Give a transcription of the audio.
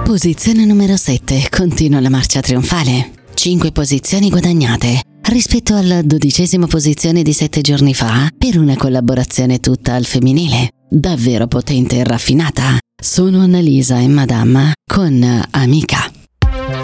Posizione numero 7, continua la marcia trionfale. 5 posizioni guadagnate rispetto alla 12ª posizione di 7 giorni fa per una collaborazione tutta al femminile. Davvero potente e raffinata. Sono Annalisa e Madame con Amica.